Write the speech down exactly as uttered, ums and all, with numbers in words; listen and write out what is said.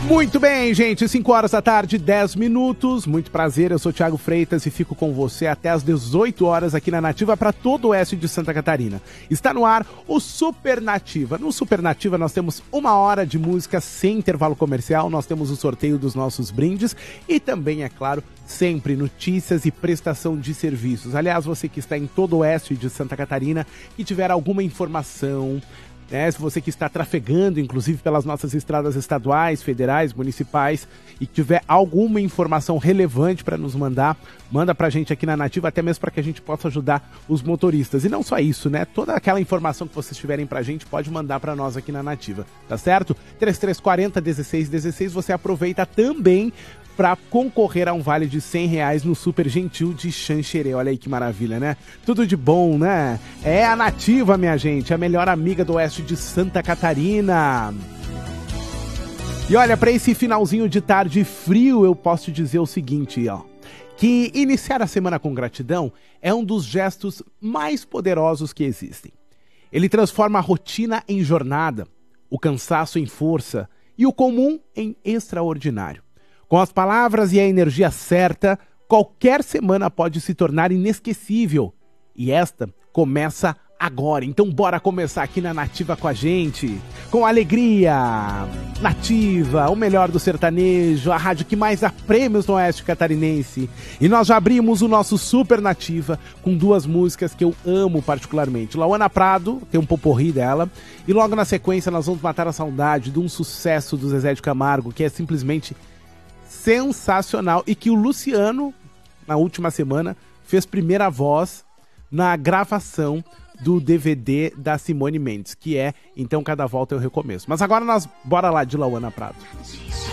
Muito bem, gente, cinco horas da tarde, dez minutos, muito prazer, eu sou o Thiago Freitas e fico com você até as dezoito horas aqui na Nativa para todo o oeste de Santa Catarina. Está no ar o Super Nativa. No Super Nativa nós temos uma hora de música sem intervalo comercial, nós temos o sorteio dos nossos brindes e também, é claro, sempre notícias e prestação de serviços. Aliás, você que está em todo o oeste de Santa Catarina e tiver alguma informação... É, se você que está trafegando, inclusive pelas nossas estradas estaduais, federais, municipais, e tiver alguma informação relevante para nos mandar, manda pra gente aqui na Nativa, até mesmo para que a gente possa ajudar os motoristas. E não só isso, né? Toda aquela informação que vocês tiverem pra gente, pode mandar pra nós aqui na Nativa, tá certo? três três quatro zero, um seis um seis, você aproveita também para concorrer a um vale de cem reais no Super Gentil de Xanxerê. Olha aí que maravilha, né? Tudo de bom, né? É a Nativa, minha gente, a melhor amiga do oeste de Santa Catarina. E olha, para esse finalzinho de tarde frio, eu posso te dizer o seguinte, ó. Que iniciar a semana com gratidão é um dos gestos mais poderosos que existem. Ele transforma a rotina em jornada, o cansaço em força e o comum em extraordinário. Com as palavras e a energia certa, qualquer semana pode se tornar inesquecível. E esta começa agora. Então bora começar aqui na Nativa com a gente. Com alegria. Nativa, o melhor do sertanejo, a rádio que mais dá prêmios no oeste catarinense. E nós já abrimos o nosso Super Nativa com duas músicas que eu amo particularmente. Lauana Prado, tem um poporri dela. E logo na sequência nós vamos matar a saudade de um sucesso do Zezé de Camargo, que é simplesmente... sensacional, e que o Luciano, na última semana, fez primeira voz na gravação do D V D da Simone Mendes, que é Então Cada Volta Eu Recomeço. Mas agora nós, bora lá de Lauana Prado.